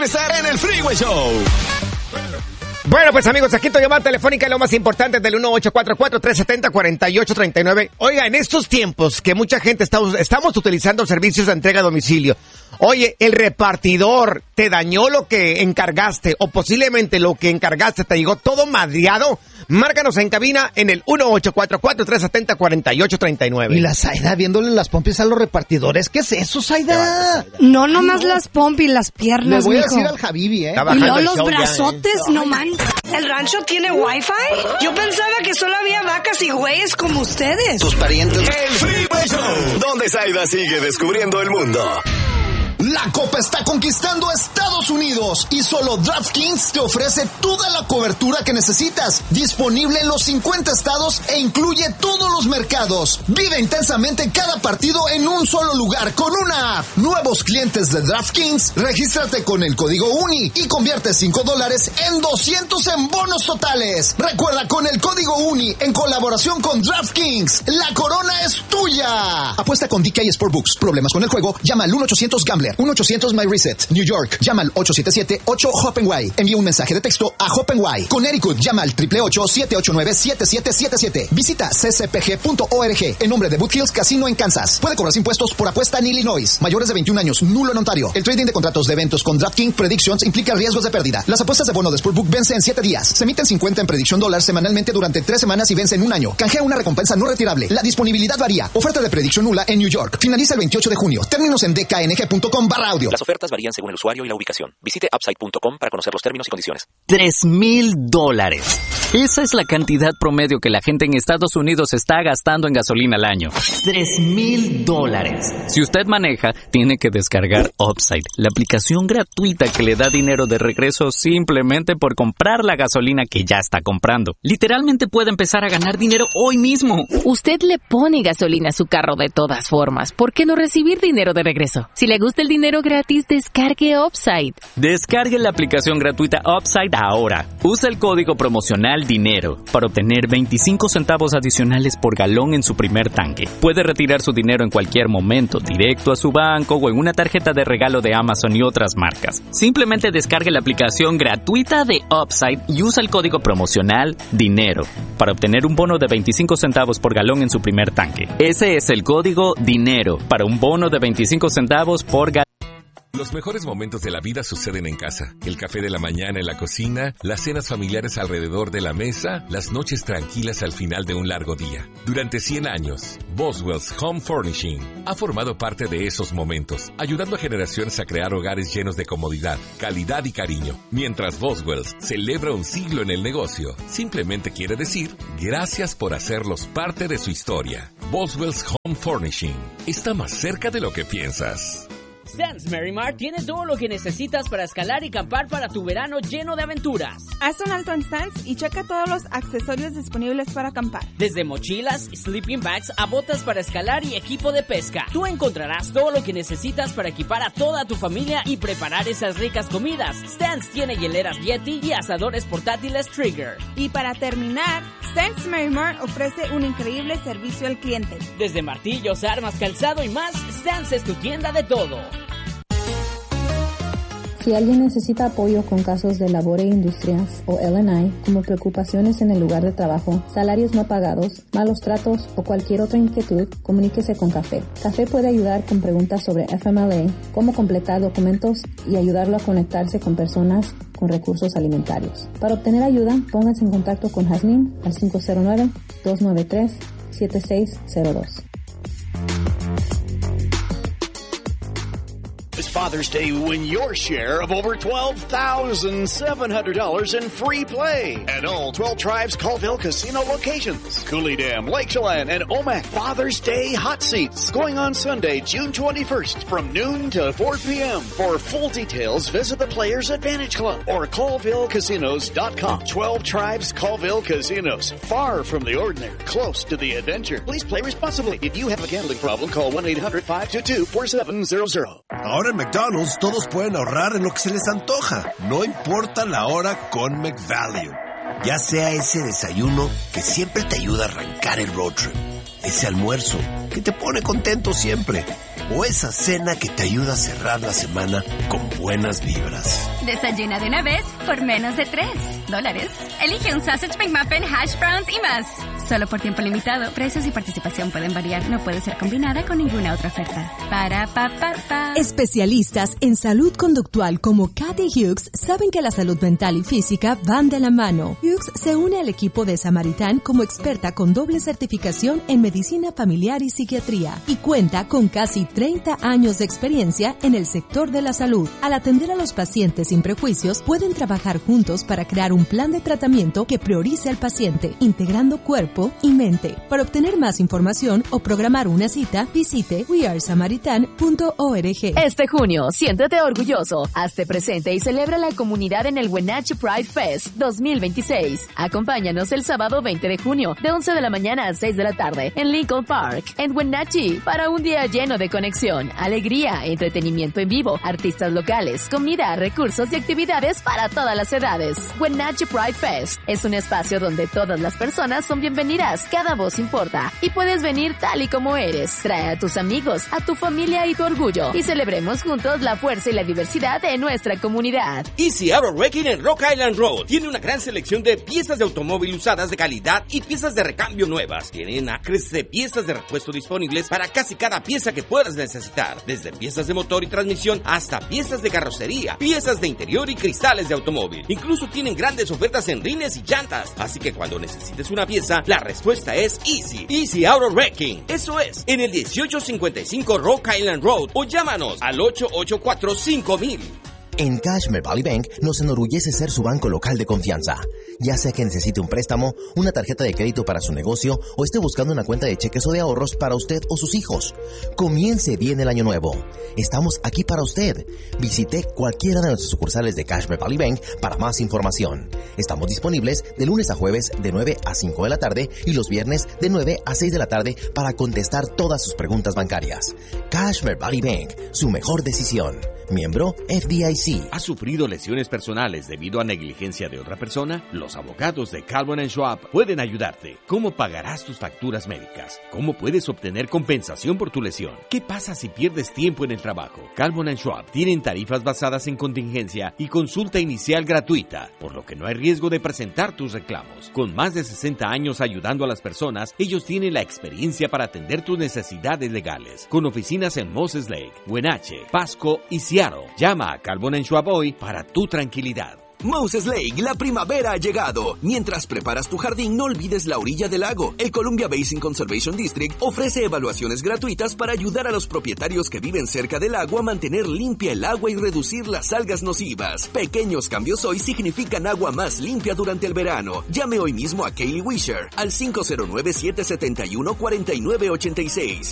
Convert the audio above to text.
regresar en el Freeway Show. Bueno, pues amigos, aquí tu llamada telefónica es lo más importante del 1844-370-4839. Oiga, en estos tiempos que mucha gente estamos utilizando servicios de entrega a domicilio. Oye, el repartidor te dañó lo que encargaste o posiblemente lo que encargaste te llegó todo madreado. Márcanos en cabina en el 1844-370-4839. Y la Zaida viéndole las pompis a los repartidores. ¿Qué es eso, Zaida? No, nomás las pompis, las piernas, Le voy a mijo. decir al Javibi, Y luego los brazotes, no manches. ¿El rancho tiene wifi? Yo pensaba que solo había vacas y güeyes como ustedes. Tus parientes. El Freeway Show, donde Zaida sigue descubriendo el mundo. La Copa está conquistando Estados Unidos y solo DraftKings te ofrece toda la cobertura que necesitas, disponible en los 50 estados e incluye todos los mercados. Vive intensamente cada partido en un solo lugar con una app. Nuevos clientes de DraftKings, regístrate con el código UNI y convierte $5 en 200 en bonos totales. Recuerda, con el código UNI, en colaboración con DraftKings, la corona es tuya. Apuesta con DK Sportbooks. ¿Problemas con el juego? Llama al 1-800-GAMBLER. 1-800-MY-RESET. New York, llama al 877-8-HOPENY. Envía un mensaje de texto a HOPENY. Connecticut, llama al 888-789-7777. Visita ccpg.org. En nombre de Boot Hills Casino en Kansas. Puede cobrar impuestos por apuesta en Illinois. Mayores de 21 años, nulo en Ontario. El trading de contratos de eventos con DraftKings Predictions implica riesgos de pérdida. Las apuestas de bono de Sportbook vencen en 7 días. Se emiten 50 en Prediction Dollars semanalmente durante 3 semanas y vence en 1 año. Canjea una recompensa no retirable. La disponibilidad varía. Oferta de Prediction nula en New York. Finaliza el 28 de junio. Términos en dkng.com/audio. Las ofertas varían según el usuario y la ubicación. Visite upside.com para conocer los términos y condiciones. $3,000. Esa es la cantidad promedio que la gente en Estados Unidos está gastando en gasolina al año. $3,000. Si usted maneja, tiene que descargar Upside, la aplicación gratuita que le da dinero de regreso simplemente por comprar la gasolina que ya está comprando. Literalmente puede empezar a ganar dinero hoy mismo. Usted le pone gasolina a su carro de todas formas. ¿Por qué no recibir dinero de regreso? Si le gusta el dinero gratis, descargue Upside. Descargue la aplicación gratuita Upside ahora. Usa el código promocional DINERO para obtener 25 centavos adicionales por galón en su primer tanque. Puede retirar su dinero en cualquier momento, directo a su banco o en una tarjeta de regalo de Amazon y otras marcas. Simplemente descargue la aplicación gratuita de Upside y usa el código promocional DINERO para obtener un bono de 25 centavos por galón en su primer tanque. Ese es el código DINERO para un bono de 25 centavos por galón. Los mejores momentos de la vida suceden en casa. El café de la mañana en la cocina, las cenas familiares alrededor de la mesa, las noches tranquilas al final de un largo día. Durante 100 años, Boswell's Home Furnishing ha formado parte de esos momentos, ayudando a generaciones a crear hogares llenos de comodidad, calidad y cariño. Mientras Boswell's celebra un siglo en el negocio, simplemente quiere decir gracias por hacerlos parte de su historia. Boswell's Home Furnishing está más cerca de lo que piensas. Stans Merrimar tiene todo lo que necesitas para escalar y acampar para tu verano lleno de aventuras. Haz un alto en Stans y checa todos los accesorios disponibles para acampar. Desde mochilas, sleeping bags a botas para escalar y equipo de pesca. Tú encontrarás todo lo que necesitas para equipar a toda tu familia y preparar esas ricas comidas. Stans tiene hieleras Yeti y asadores portátiles Trigger. Y para terminar, Stans Merrimar ofrece un increíble servicio al cliente. Desde martillos, armas, calzado y más, Stans es tu tienda de todo. Si alguien necesita apoyo con casos de labor e industrias o L&I, como preocupaciones en el lugar de trabajo, salarios no pagados, malos tratos o cualquier otra inquietud, comuníquese con Café. Café puede ayudar con preguntas sobre FMLA, cómo completar documentos y ayudarlo a conectarse con personas con recursos alimentarios. Para obtener ayuda, pónganse en contacto con Jazmín al 509-293-7602. This Father's Day, win your share of over $12,700 in free play at all 12 Tribes Colville Casino locations. Cooley Dam, Lake Chelan, and Omak Father's Day hot seats going on Sunday, June 21st from noon to 4 p.m. For full details, visit the Players Advantage Club or ColvilleCasinos.com. 12 Tribes Colville Casinos. Far from the ordinary, close to the adventure. Please play responsibly. If you have a gambling problem, call 1-800-522-4700. Ahora en McDonald's todos pueden ahorrar en lo que se les antoja, no importa la hora con McValue. Ya sea ese desayuno que siempre te ayuda a arrancar el road trip, ese almuerzo que te pone contento siempre, o esa cena que te ayuda a cerrar la semana con buenas vibras. Desayuna de una vez por menos de $3. Elige un Sausage McMuffin, hash browns y más. Solo por tiempo limitado. Precios y participación pueden variar. No puede ser combinada con ninguna otra oferta. Para pa. Especialistas en salud conductual como Kathy Hughes saben que la salud mental y física van de la mano. Hughes se une al equipo de Samaritan como experta con doble certificación en medicina familiar y psiquiatría y cuenta con casi 30 años de experiencia en el sector de la salud. Al atender a los pacientes sin prejuicios, pueden trabajar juntos para crear un plan de tratamiento que priorice al paciente, integrando cuerpo y mente. Para obtener más información o programar una cita, visite wearesamaritan.org. Este junio, siéntete orgulloso, hazte presente y celebra la comunidad en el Wenatchee Pride Fest 2026. Acompáñanos el sábado 20 de junio, de 11 de la mañana a 6 de la tarde, en Lincoln Park, en Wenatchee, para un día lleno de conexión, alegría, entretenimiento en vivo, artistas locales, comida, recursos y actividades para todas las edades. Wenatchee Pride Fest es un espacio donde todas las personas son bienvenidas, cada voz importa, y puedes venir tal y como eres. Trae a tus amigos, a tu familia y tu orgullo, y celebremos juntos la fuerza y la diversidad de nuestra comunidad. Easy Auto Wrecking en Rock Island Road tiene una gran selección de piezas de automóvil usadas de calidad y piezas de recambio nuevas. Tienen acres de piezas de repuesto disponibles para casi cada pieza que puedas necesitar, desde piezas de motor y transmisión hasta piezas de carrocería, piezas de interior y cristales de automóvil. Incluso tienen grandes ofertas en rines y llantas, así que cuando necesites una pieza, la respuesta es Easy Auto Wrecking. Eso es, en el 1855 Rock Island Road, o llámanos al 884-5000. En Cashmere Valley Bank nos enorgullece ser su banco local de confianza. Ya sea que necesite un préstamo, una tarjeta de crédito para su negocio o esté buscando una cuenta de cheques o de ahorros para usted o sus hijos. Comience bien el año nuevo. Estamos aquí para usted. Visite cualquiera de nuestras sucursales de Cashmere Valley Bank para más información. Estamos disponibles de lunes a jueves de 9 a 5 de la tarde y los viernes de 9 a 6 de la tarde para contestar todas sus preguntas bancarias. Cashmere Valley Bank, su mejor decisión. Miembro FDIC. ¿Has sufrido lesiones personales debido a negligencia de otra persona? Los abogados de Calvin & Schwab pueden ayudarte. ¿Cómo pagarás tus facturas médicas? ¿Cómo puedes obtener compensación por tu lesión? ¿Qué pasa si pierdes tiempo en el trabajo? Calvin & Schwab tienen tarifas basadas en contingencia y consulta inicial gratuita, por lo que no hay riesgo de presentar tus reclamos. Con más de 60 años ayudando a las personas, ellos tienen la experiencia para atender tus necesidades legales. Con oficinas en Moses Lake, Wenatchee, Pasco y Seattle. Llama a Calvin & Schwab hoy para tu tranquilidad. Moses Lake, la primavera ha llegado. Mientras preparas tu jardín, no olvides la orilla del lago. El Columbia Basin Conservation District ofrece evaluaciones gratuitas para ayudar a los propietarios que viven cerca del lago a mantener limpia el agua y reducir las algas nocivas. Pequeños cambios hoy significan agua más limpia durante el verano. Llame hoy mismo a Kaylee Wisher al 509-771-4986.